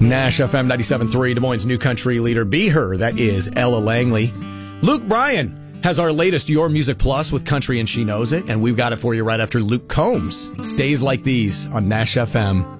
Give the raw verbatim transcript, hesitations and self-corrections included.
Nash F M ninety-seven point three, Des Moines' new country leader. Be Her, that is Ella Langley. Luke Bryan has our latest Your Music Plus with Country and She Knows It, and we've got it for you right after Luke Combs. It's days like these on Nash F M.